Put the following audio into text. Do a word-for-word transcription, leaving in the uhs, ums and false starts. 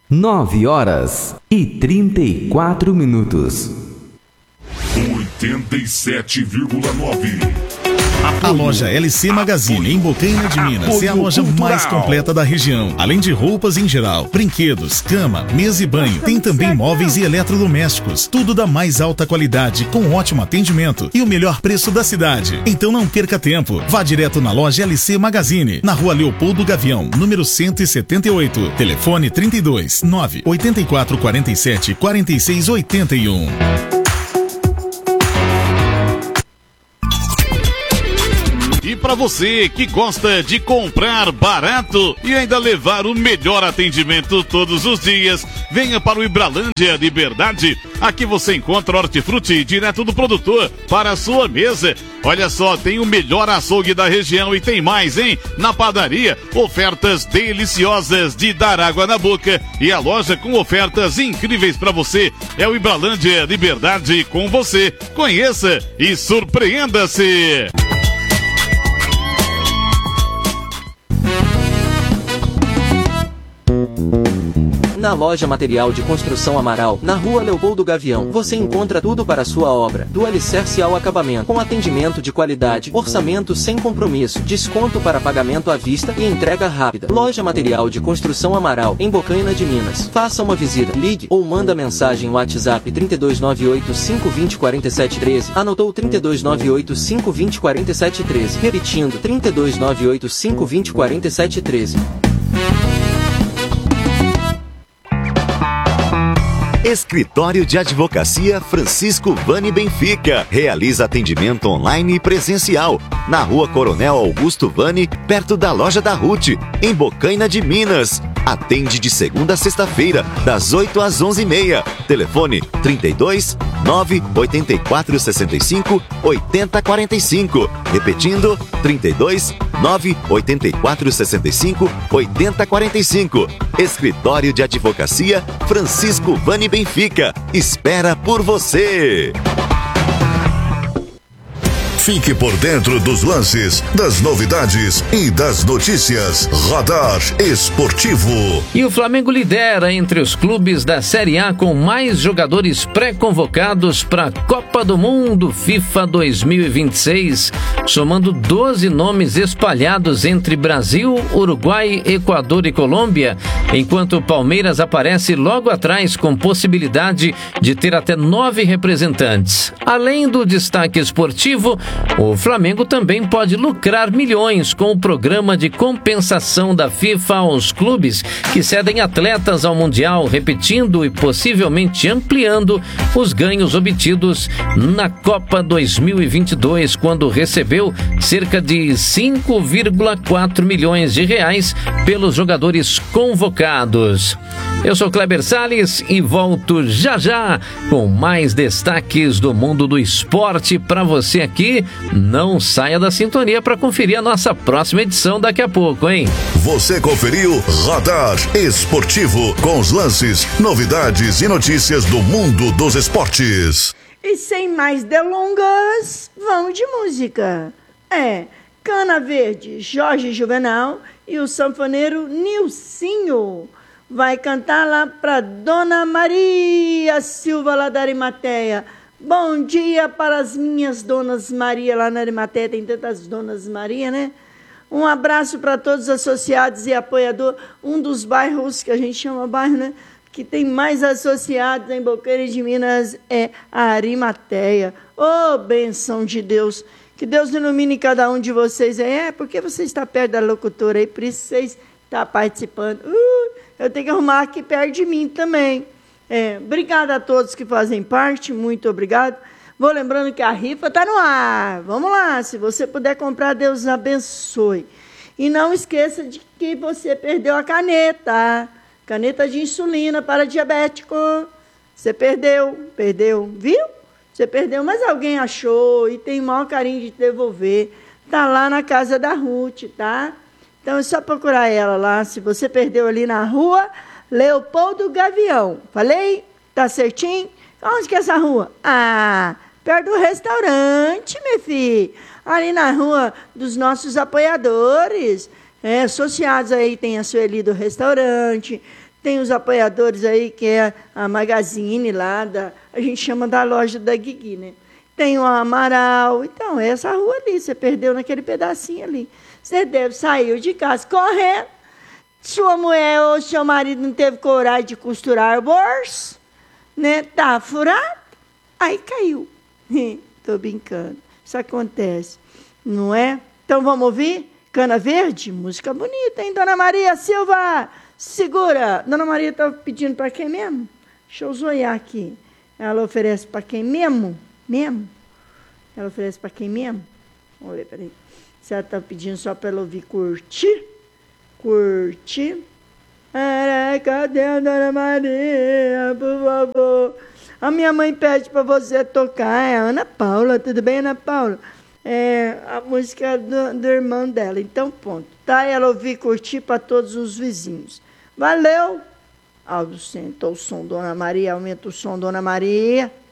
Nove horas e trinta e quatro minutos. oitenta e sete vírgula nove. A loja L C Magazine, em Bocaina de Minas, é a loja mais completa da região. Além de roupas em geral, brinquedos, cama, mesa e banho. Tem também móveis e eletrodomésticos. Tudo da mais alta qualidade, com ótimo atendimento e o melhor preço da cidade. Então não perca tempo. Vá direto na loja L C Magazine, na rua Leopoldo Gavião, número cento e setenta e oito. Telefone trinta e dois, nove, oitenta e quatro, quarenta e sete, quarenta e seis, oitenta e um. E para você que gosta de comprar barato e ainda levar o melhor atendimento todos os dias, venha para o Ibralândia Liberdade. Aqui você encontra hortifruti direto do produtor para a sua mesa. Olha só, tem o melhor açougue da região e tem mais, hein? Na padaria, ofertas deliciosas de dar água na boca e a loja com ofertas incríveis para você. É o Ibralândia Liberdade com você. Conheça e surpreenda-se! Na loja Material de Construção Amaral, na rua Leopoldo Gavião, você encontra tudo para a sua obra, do alicerce ao acabamento, com atendimento de qualidade, orçamento sem compromisso, desconto para pagamento à vista e entrega rápida. Loja Material de Construção Amaral, em Bocaina de Minas. Faça uma visita, ligue ou manda mensagem no WhatsApp trinta e dois, nove oito cinco, vinte, quarenta e sete, treze. Anotou trinta e dois, nove oito cinco, vinte, quarenta e sete, treze. Repetindo, trinta e dois, nove oito cinco, vinte, quarenta e sete, treze. Escritório de Advocacia Francisco Vani Benfica. Realiza atendimento online e presencial. Na rua Coronel Augusto Vani, perto da loja da Ruth, em Bocaina de Minas. Atende de segunda a sexta-feira, das oito às onze e meia. Telefone trinta e dois, nove, oitenta e quatro, sessenta e cinco, oitenta, quarenta e cinco. Repetindo, trinta e dois, nove, oitenta e quatro, sessenta e cinco, oitenta, quarenta e cinco. Escritório de Advocacia Francisco Vani Benfica. Espera por você. Fique por dentro dos lances, das novidades e das notícias. Radar Esportivo. E o Flamengo lidera entre os clubes da Série A com mais jogadores pré-convocados para a Copa do Mundo FIFA dois mil e vinte e seis, somando doze nomes espalhados entre Brasil, Uruguai, Equador e Colômbia, enquanto o Palmeiras aparece logo atrás com possibilidade de ter até nove representantes. Além do destaque esportivo, o Flamengo também pode lucrar milhões com o programa de compensação da FIFA aos clubes que cedem atletas ao Mundial, repetindo e possivelmente ampliando os ganhos obtidos na Copa dois mil e vinte e dois, quando recebeu cerca de cinco vírgula quatro milhões de reais pelos jogadores convocados. Eu sou Kleber Salles e volto já já com mais destaques do mundo do esporte para você aqui. Não saia da sintonia para conferir a nossa próxima edição daqui a pouco, hein? Você conferiu Radar Esportivo com os lances, novidades e notícias do mundo dos esportes. E sem mais delongas, vamos de música. É, Cana Verde, Jorge Juvenal e o sanfoneiro Nilcinho. Vai cantar lá pra Dona Maria Silva, lá da Arimateia. Bom dia para as minhas Donas Maria, lá na Arimateia, tem tantas Donas Maria, né? Um abraço para todos os associados e apoiadores. Um dos bairros que a gente chama bairro, né? Que tem mais associados em Bocaina de Minas é a Arimateia. Ô, oh, benção de Deus! Que Deus ilumine cada um de vocês. É, porque você está perto da locutora aí, por isso vocês estão participando. Uh, eu tenho que arrumar aqui perto de mim também. É, obrigada a todos que fazem parte, muito obrigado. Vou lembrando que a rifa está no ar. Vamos lá, se você puder comprar, Deus abençoe. E não esqueça de que você perdeu a caneta. Caneta de insulina para diabético. Você perdeu, perdeu, viu? Você perdeu, mas alguém achou e tem o maior carinho de devolver. Está lá na casa da Ruth, tá? Então é só procurar ela lá. Se você perdeu ali na rua Leopoldo Gavião. Falei? Tá certinho? Onde que é essa rua? Ah, perto do restaurante, meu filho. Ali na rua dos nossos apoiadores. É, associados aí tem a Sueli do restaurante. Tem os apoiadores aí, que é a Magazine lá, da, a gente chama da loja da Guigui, né? Tem o Amaral. Então, essa rua ali, você perdeu naquele pedacinho ali. Você deve sair de casa correndo. Sua mulher ou seu marido não teve coragem de costurar o bolso, né? Tá furado, aí caiu. Tô brincando. Isso acontece, não é? Então, vamos ouvir? Cana Verde? Música bonita, hein? Dona Maria Silva, segura. Dona Maria tá pedindo para quem mesmo? Deixa eu zoiar aqui. Ela oferece para quem mesmo? Mesmo? Ela oferece para quem mesmo? Vamos ver, peraí. Se ela está pedindo só para ela ouvir curtir, curtir. Cadê a Dona Maria, por favor? A minha mãe pede para você tocar. É a Ana Paula, tudo bem, Ana Paula? É a música do, do irmão dela. Então, ponto. Tá? Ela ouvir curtir para todos os vizinhos. Valeu! Aumenta o som, Dona Maria, aumenta o som, Dona Maria.